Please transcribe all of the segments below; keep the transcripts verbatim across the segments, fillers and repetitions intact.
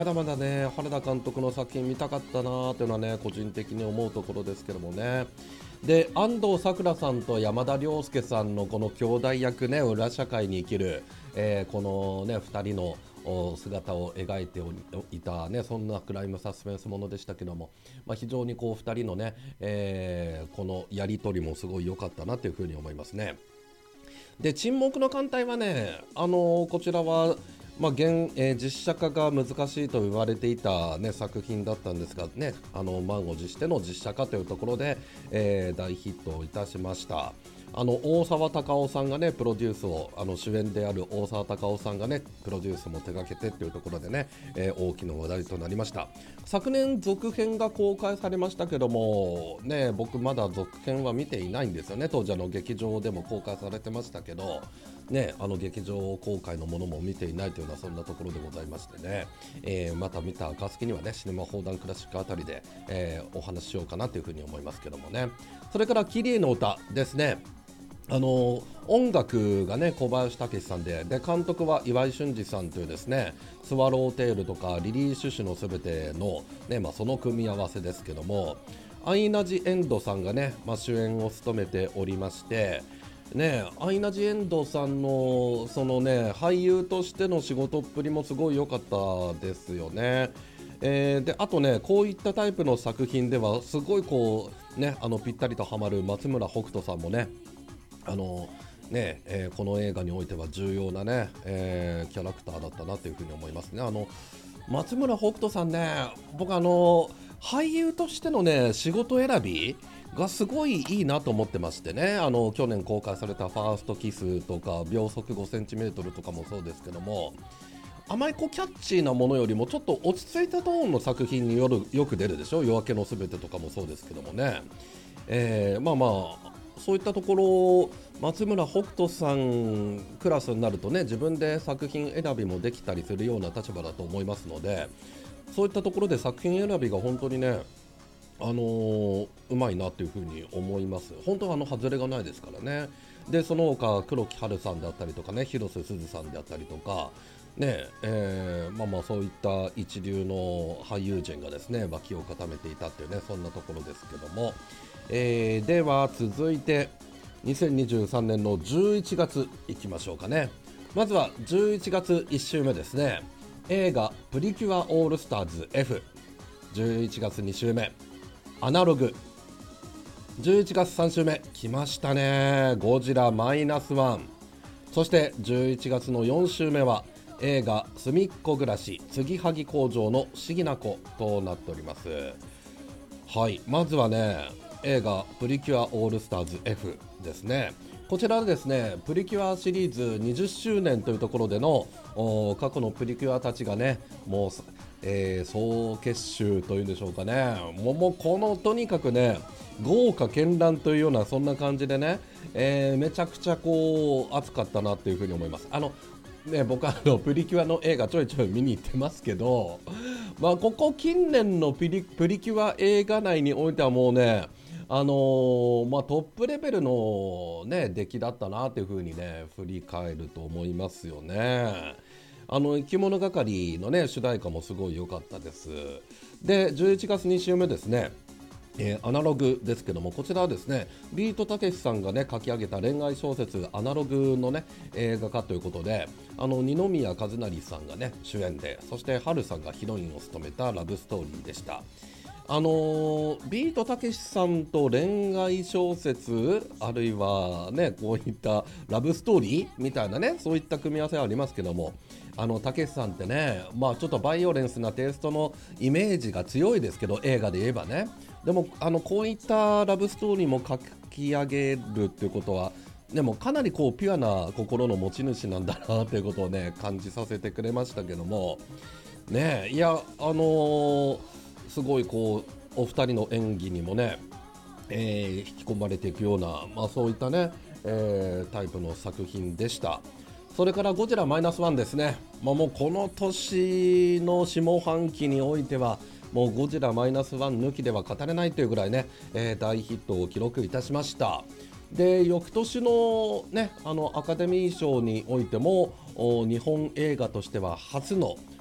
まだまだね、原田監督の作品見たかったなーというのはね、個人的に思うところですけどもね。で、安藤サクラさんと山田涼介さんのこの兄弟役ね、裏社会に生きる、えーこのね、ふたりのお姿を描いておりいたね、そんなクライムサスペンスものでしたけども、まあ、非常にこうふたりのね、えーこのやり取りもすごい良かったなというふうに思いますね。で沈黙の艦隊はね、あのーこちらは、まあ現えー実写化が難しいと言われていた、ね、作品だったんですがね、あの満を持しての実写化というところで、えー大ヒットいたしました。あの大沢たかおさんがねプロデュースを、あの主演である大沢たかおさんがねプロデュースも手掛けてというところでね、えー大きな話題となりました。昨年続編が公開されましたけどもね、僕まだ続編は見ていないんですよね。当時あの劇場でも公開されてましたけどね、あの劇場公開のものも見ていないというようなそんなところでございましてね、えーまた見た暁にはねシネマ放談クラシックあたりで、えーお話ししようかなというふうに思いますけどもね。それからキリエの歌ですね。あの音楽がね小林武史さんで、で監督は岩井俊二さんというですね、スワローテールとかリリー・シュシュのすべての、ねまあ、その組み合わせですけども、アイナ・ジ・エンドさんがね、まあ、主演を務めておりまして、ね、アイナ・ジ・エンドさんのそのね俳優としての仕事っぷりもすごい良かったですよね。えーであとね、こういったタイプの作品ではすごいこうね、あのぴったりとはまる松村北斗さんもね、あのねえーこの映画においては重要なね、えーキャラクターだったなというふうに思いますね。あの松村北斗さんね、僕あの俳優としてのね仕事選びがすごいいいなと思ってましてね、あの去年公開された「ファーストキス」とか秒速ごセンチメートルとかもそうですけども、あまりこうキャッチーなものよりもちょっと落ち着いたトーンの作品によるよく出るでしょ。夜明けのすべてとかもそうですけどもね、えーまあまあそういったところ松村北斗さんクラスになるとね、自分で作品選びもできたりするような立場だと思いますので、そういったところで作品選びが本当にね、あのーうまいなというふうに思います。本当はあの外れがないですからね。でその他黒木華さんであったりとかね、広瀬すずさんであったりとかね、えーまあまあそういった一流の俳優陣がですね脇を固めていたっていうね、そんなところですけども、えーでは続いてにせんにじゅうさんねんのじゅういちがついきましょうかね。まずはじゅういちがついち週目ですね。映画プリキュアオールスターズ F、 じゅういちがつに週目アナログ、じゅういちがつさん週目来ましたね、ゴジラマイナスワン。そしてじゅういちがつのよん週目は映画すみっこ暮らし継ぎはぎ工場の不思議な子となっております。はい、まずはね映画プリキュアオールスターズ F ですね。こちらはですねプリキュアシリーズにじゅっしゅうねんというところでのお過去のプリキュアたちがねもう、えー総結集というんでしょうかね、もうもうこのとにかくね豪華絢爛というようなそんな感じでね、えーめちゃくちゃこう熱かったなというふうに思います。あのね、僕はあのプリキュアの映画ちょいちょい見に行ってますけど、まあ、ここ近年のプリ、プリキュア映画内においてはもうね、あのーまあ、トップレベルの、ね、出来だったなというふうにね振り返ると思いますよね。あの生き物係のね主題歌もすごい良かったです。でじゅういちがつに週目ですね、えーアナログですけども、こちらはですねビートたけしさんがね書き上げた恋愛小説アナログのね映画化ということで、あの二宮和也さんがね主演で、そして春さんがヒロインを務めたラブストーリーでした。あのービートたけしさんと恋愛小説あるいはねこういったラブストーリーみたいなねそういった組み合わせはありますけども、あのたけしさんってねまあちょっとバイオレンスなテイストのイメージが強いですけど、映画で言えばね、でもあのこういったラブストーリーも書き上げるっていうことはでもかなりこうピュアな心の持ち主なんだなということをね感じさせてくれましたけどもね。いやあのーすごいこうお二人の演技にもね、えー引き込まれていくような、まあ、そういったね、えータイプの作品でした。それからゴジラマイナスワンですね、まあ、もうこの年の下半期においてはもうゴジラマイナスワン抜きでは語れないというぐらいね、えー大ヒットを記録いたしました。で翌年の,、ね、あのアカデミー賞においてもお日本映画としては初の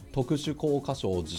特殊効果賞を受